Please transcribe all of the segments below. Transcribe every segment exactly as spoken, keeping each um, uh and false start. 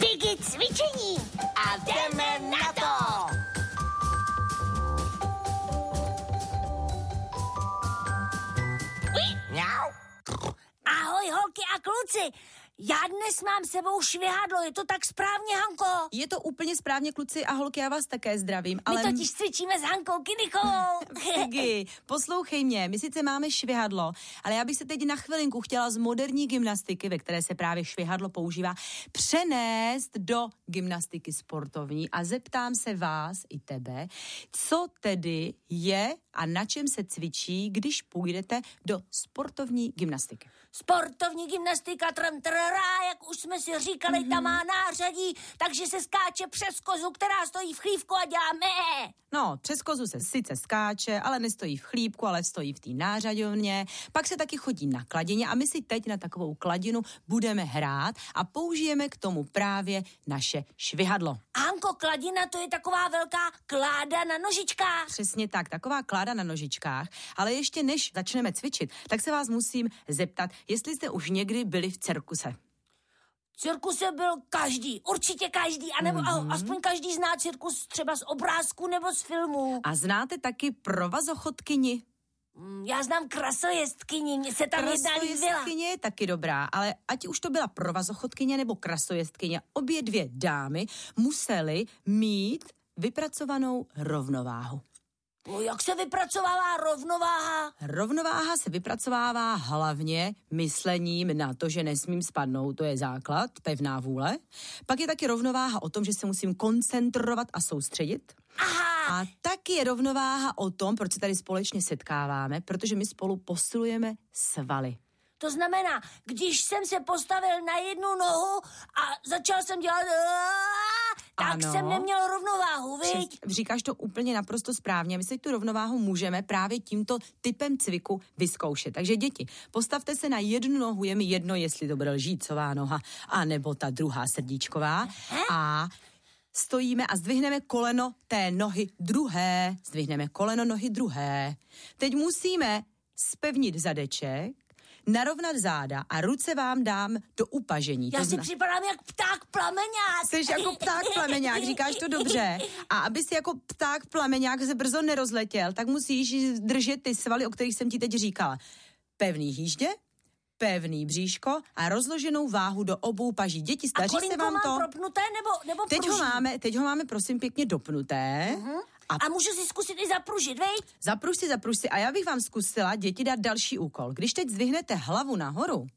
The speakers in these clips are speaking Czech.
Piggy cvičení a jdeme na to! Ahoj, holky a kluci! Já dnes mám sebou švihadlo, je to tak správně, Hanko? Je to úplně správně, kluci a holky, já vás také zdravím, ale... My totiž cvičíme s Hankou Kinikovou. Piggy, poslouchej mě, my sice máme švihadlo, ale já bych se teď na chvilinku chtěla z moderní gymnastiky, ve které se právě švihadlo používá, přenést do gymnastiky sportovní a zeptám se vás i tebe, co tedy je a na čem se cvičí, když půjdete do sportovní gymnastiky. Sportovní gymnastika, tram, trará, jak už jsme si říkali, mm-hmm. tam má nářadí, takže se skáče přes kozu, která stojí v chlívku a dělá mé. No, přes kozu se sice skáče, ale nestojí v chlípku, ale stojí v té nářadovně. Pak se taky chodí na kladině a my si teď na takovou kladinu budeme hrát a použijeme k tomu právě naše švihadlo. Hanko, kladina, to je taková velká kláda na nožičkách. Přesně tak, taková kláda na nožičkách, ale ještě než začneme cvičit, tak se vás musím zeptat, jestli jste už někdy byli v cirkuse. V cirkuse byl každý, určitě každý, anebo mm-hmm. aspoň každý zná cirkus třeba z obrázku nebo z filmu. A znáte taky provazochodkyni? Já znám krasojezdkyni, mě se tam jedna líbila. Krasojezdkyně je taky dobrá, ale ať už to byla provazochodkyně nebo krasojezdkyně, obě dvě dámy musely mít vypracovanou rovnováhu. No, jak se vypracovává rovnováha? Rovnováha se vypracovává hlavně myslením na to, že nesmím spadnout, to je základ, pevná vůle. Pak je taky rovnováha o tom, že se musím koncentrovat a soustředit. Aha. A taky je rovnováha o tom, proč se tady společně setkáváme, protože my spolu posilujeme svaly. To znamená, když jsem se postavil na jednu nohu a začal jsem dělat... tak ano. Jsem neměl rovnováhu, viď? Přes, říkáš to úplně naprosto správně. My si tu rovnováhu můžeme právě tímto typem cviku vyzkoušet. Takže děti, postavte se na jednu nohu, je mi jedno, jestli to bude lžícová noha, anebo ta druhá srdíčková. Aha. A stojíme a zdvihneme koleno té nohy druhé. Zdvihneme koleno nohy druhé. Teď musíme zpevnit zadeček, narovnat záda a ruce vám dám do upažení. Já to si zna... připadám jak pták plameňák. Jsi jako pták plameňák, říkáš to dobře. A aby si jako pták plameňák se brzo nerozletěl, tak musíš držet ty svaly, o kterých jsem ti teď říkala. Pevný hýždě, pevný bříško a rozloženou váhu do obou paží. Děti, staří se vám to? A propnuté nebo, nebo teď ho máme, teď ho máme prosím pěkně dopnuté. Uh-huh. A, a můžu si zkusit i zapružit, veď? Zapruž si, zapruž si. A já bych vám zkusila, děti, dát další úkol. Když teď zdvihnete hlavu nahoru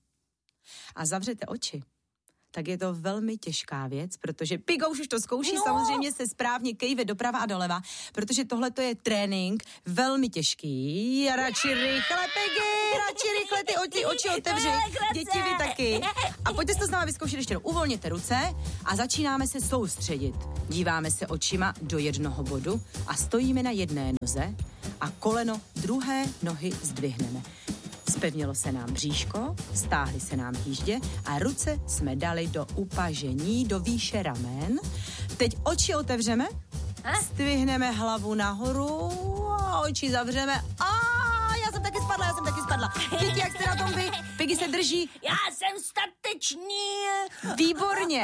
a zavřete oči, tak je to velmi těžká věc, protože Pigou už to zkouší, no. Samozřejmě se správně kejve doprava a doleva, protože tohle to je trénink velmi těžký. Radši rychle, Piggy, radši rychle ty oči, oči otevři. Děti, vy taky. A pojďte si to s náma vyzkoušet ještě. Uvolněte ruce a začínáme se soustředit. Díváme se očima do jednoho bodu a stojíme na jedné noze a koleno druhé nohy zdvihneme. Zpevnilo se nám bříško, stáhly se nám hýždě a ruce jsme dali do upažení, do výše ramen. Teď oči otevřeme, zdvihneme hlavu nahoru a oči zavřeme. A já jsem taky spadla, já jsem taky spadla. Děti, jak jste na tom vy? Piggy se drží. Já jsem statečný. Výborně.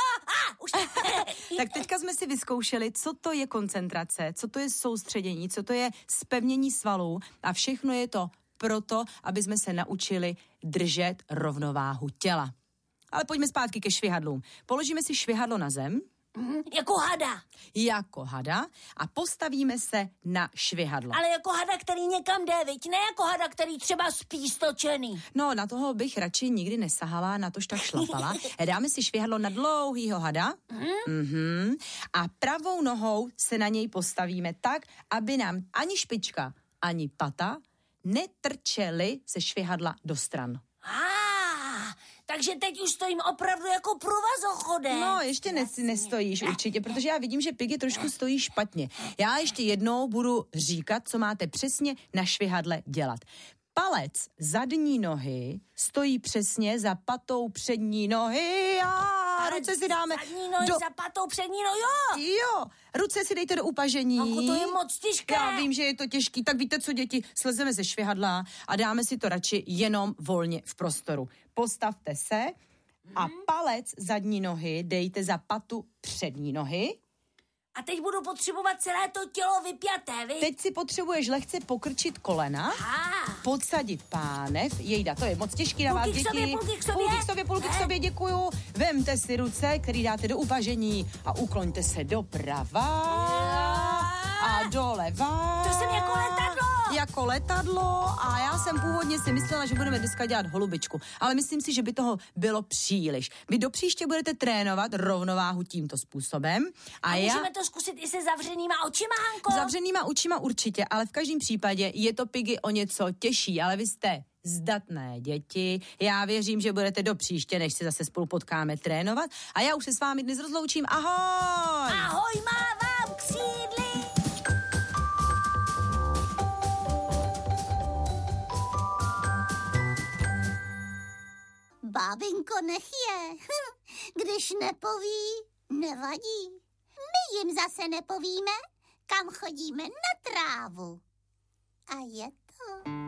Tak teďka jsme si vyzkoušeli, co to je koncentrace, co to je soustředění, co to je zpevnění svalů a všechno je to proto, aby jsme se naučili držet rovnováhu těla. Ale pojďme zpátky ke švihadlům. Položíme si švihadlo na zem. Mm, jako hada. Jako hada a postavíme se na švihadlo. Ale jako hada, který někam jde, viď? Ne jako hada, který třeba spí stočený. No, na toho bych radši nikdy nesahala, na tož tak šlapala. Dáme si švihadlo na dlouhýho hada. Mm. Mm-hmm. A pravou nohou se na něj postavíme tak, aby nám ani špička, ani pata netrčeli ze švihadla do stran. Ah, takže teď už stojím opravdu jako průvazochodec. No, ještě ne, nestojíš určitě, protože já vidím, že Piggy trošku stojí špatně. Já ještě jednou budu říkat, co máte přesně na švihadle dělat. Palec zadní nohy stojí přesně za patou přední nohy a ruce si dáme zadní nohy do... za patou přední nohy, jo. Jo, ruce si dejte do upažení. Anko, to je moc těžké. Já vím, že je to těžký, tak víte co, děti, slezeme ze švihadla a dáme si to radši jenom volně v prostoru. Postavte se a palec zadní nohy dejte za patu přední nohy. A teď budu potřebovat celé to tělo vypjaté, vy? Teď si potřebuješ lehce pokrčit kolena, Aha. podsadit pánev. Jejda, to je moc těžký na vás, Půlky k děti. sobě, půlky k sobě. Půlky k sobě, půlky k sobě, děkuju. Vemte si ruce, který dáte do upažení a ukloňte se doprava a doleva. To jsem jako letadlo. Jako letadlo a já jsem původně si myslela, že budeme dneska dělat holubičku, ale myslím si, že by toho bylo příliš. Vy do příště budete trénovat rovnováhu tímto způsobem. A, A já... můžeme to zkusit i se zavřenýma očima, Hanko? Zavřenýma očima určitě, ale v každém případě je to, Piggy, o něco těžší, ale vy jste zdatné děti. Já věřím, že budete do příště, než se zase spolu potkáme, trénovat. A já už se s vámi dnes rozloučím. Ahoj! Ahoj, mávám křídly! Bábinko nech je. Když nepoví, nevadí. My jim zase nepovíme, kam chodíme na trávu. A je to...